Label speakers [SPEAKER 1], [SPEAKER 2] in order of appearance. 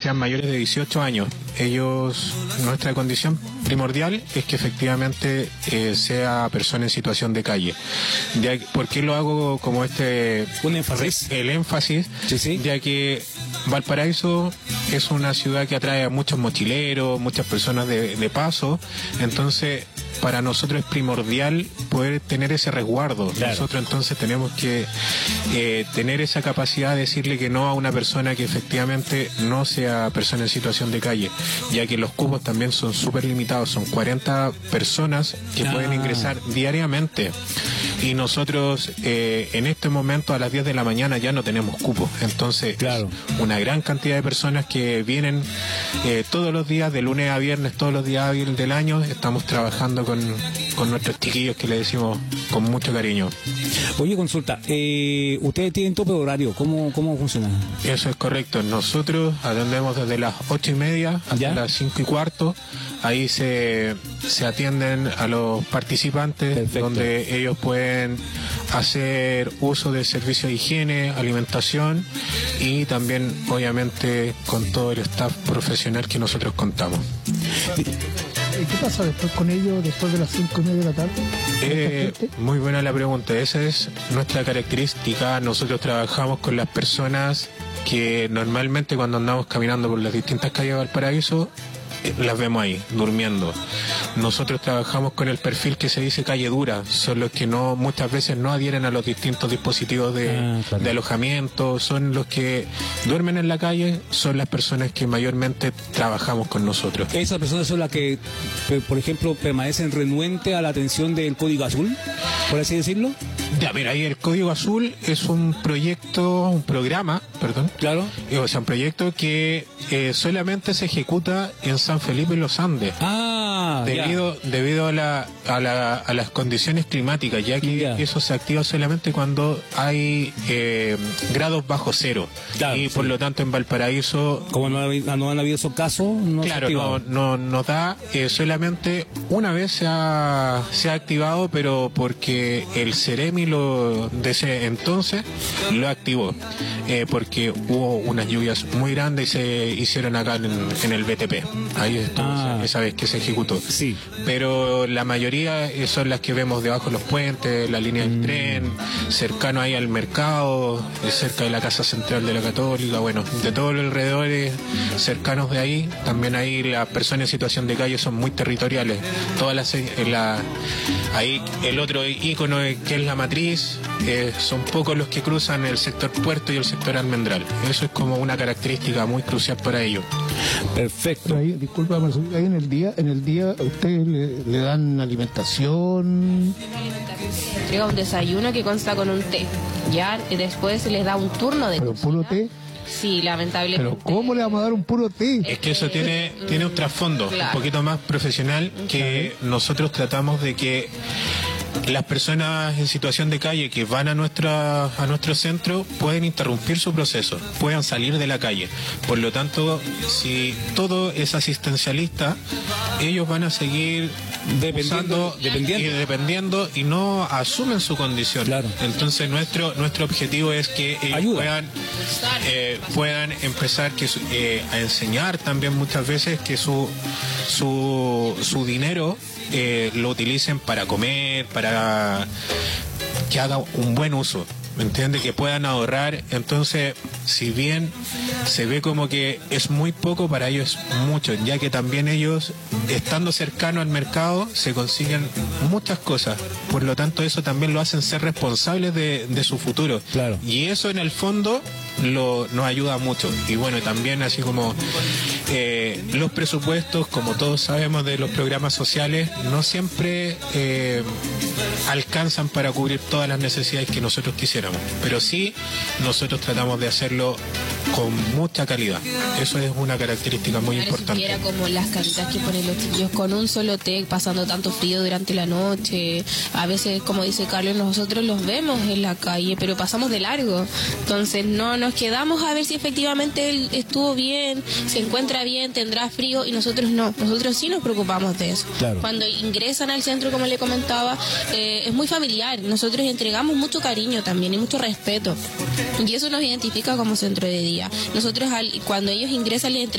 [SPEAKER 1] sean mayores de 18 años. Nuestra condición primordial es que efectivamente sea persona en situación de calle. ¿Por qué lo hago como
[SPEAKER 2] un énfasis?
[SPEAKER 1] El énfasis, sí. Ya que Valparaíso es una ciudad que atrae a muchos mochileros, muchas personas de paso, entonces para nosotros es primordial poder tener ese resguardo. Claro. Nosotros entonces tenemos que tener esa capacidad de decirle que no a una persona que efectivamente no sea persona en situación de calle, ya que los cupos también son súper limitados, son 40 personas que pueden ingresar diariamente. Y nosotros en este momento a las 10 de la mañana ya no tenemos cupos. Entonces, claro, una gran cantidad de personas que vienen todos los días, de lunes a viernes, todos los días hábiles del año. Estamos trabajando con nuestros chiquillos, que le decimos con mucho cariño.
[SPEAKER 2] Oye, consulta, ¿ustedes tienen tope de horario? ¿Cómo funciona?
[SPEAKER 1] Eso es correcto. Nosotros atendemos desde las 8:30 hasta las 5:15. Ahí se atienden a los participantes. Perfecto. Donde ellos pueden hacer uso de servicios de higiene, alimentación y también obviamente con todo el staff profesional que nosotros contamos.
[SPEAKER 3] ¿Qué pasa después con ellos, después de las 5:30 de la tarde?
[SPEAKER 1] Muy buena la pregunta. Esa es nuestra característica. Nosotros trabajamos con las personas que normalmente cuando andamos caminando por las distintas calles de Valparaíso las vemos ahí, durmiendo. Nosotros trabajamos con el perfil que se dice calle dura, son los que muchas veces no adhieren a los distintos dispositivos de alojamiento, son los que duermen en la calle, son las personas que mayormente trabajamos con nosotros.
[SPEAKER 2] ¿Esas personas son las que, por ejemplo, permanecen renuentes a la atención del Código Azul, por así decirlo?
[SPEAKER 1] Ya, mira, ahí el Código Azul es un programa,
[SPEAKER 2] claro,
[SPEAKER 1] o sea, un proyecto que solamente se ejecuta en San Felipe y los Andes. Debido a las condiciones climáticas, ya que eso se activa solamente cuando hay grados bajo cero. Claro, y por lo tanto en Valparaíso,
[SPEAKER 2] como no han habido esos casos,
[SPEAKER 1] no nos da, solamente una vez se ha activado, pero porque el Ceremi de ese entonces lo activó, porque hubo unas lluvias muy grandes y se hicieron acá en el BTP. Ahí estuvo esa vez que se ejecutó.
[SPEAKER 2] Sí.
[SPEAKER 1] Pero la mayoría son las que vemos debajo de los puentes, la línea del tren, cercano ahí al mercado, cerca de la Casa Central de la Católica, bueno, de todos los alrededores cercanos de ahí. También ahí las personas en situación de calle son muy territoriales. Ahí el otro ícono que es la matriz, son pocos los que cruzan el sector puerto y el sector almendral. Eso es como una característica muy crucial para ellos.
[SPEAKER 2] Perfecto.
[SPEAKER 3] Ahí, disculpa, ahí en el día ¿a ustedes le dan alimentación?
[SPEAKER 4] Llega un desayuno que consta con un té, ya, y después se les da un turno de
[SPEAKER 3] ¿Pero
[SPEAKER 4] cocina.
[SPEAKER 3] puro té?
[SPEAKER 4] Sí, lamentablemente.
[SPEAKER 3] ¿Pero cómo le vamos a dar un puro té?
[SPEAKER 1] Es que eso tiene un trasfondo,
[SPEAKER 4] claro,
[SPEAKER 1] un poquito más profesional, que nosotros tratamos de que las personas en situación de calle que van a nuestro centro pueden interrumpir su proceso, puedan salir de la calle. Por lo tanto, si todo es asistencialista, ellos van a seguir dependiendo y no asumen su condición. Claro. Entonces nuestro objetivo es que ellos puedan empezar a enseñar también muchas veces que su dinero lo utilicen para comer, para que hagan un buen uso, ¿me entiende? Que puedan ahorrar. Entonces, si bien se ve como que es muy poco, para ellos es mucho, ya que también ellos, estando cercanos al mercado, se consiguen muchas cosas. Por lo tanto, eso también lo hacen ser responsables de su futuro.
[SPEAKER 2] Claro.
[SPEAKER 1] Y eso en el fondo nos ayuda mucho. Y bueno, también así como los presupuestos, como todos sabemos de los programas sociales, no siempre alcanzan para cubrir todas las necesidades que nosotros quisiéramos, pero sí nosotros tratamos de hacerlo con mucha calidad. Eso es una característica muy importante.
[SPEAKER 4] Era como las caritas que ponen los chiquillos con un solo té, pasando tanto frío durante la noche. A veces, como dice Carlos, nosotros los vemos en la calle, pero pasamos de largo. Entonces no nos quedamos a ver si efectivamente él estuvo bien, se encuentra bien, tendrá frío, y nosotros no. Nosotros sí nos preocupamos de eso.
[SPEAKER 2] Claro.
[SPEAKER 4] Cuando ingresan al centro, como le comentaba, es muy familiar. Nosotros entregamos mucho cariño también y mucho respeto. Y eso nos identifica como centro de día. Nosotros, cuando ellos ingresan, les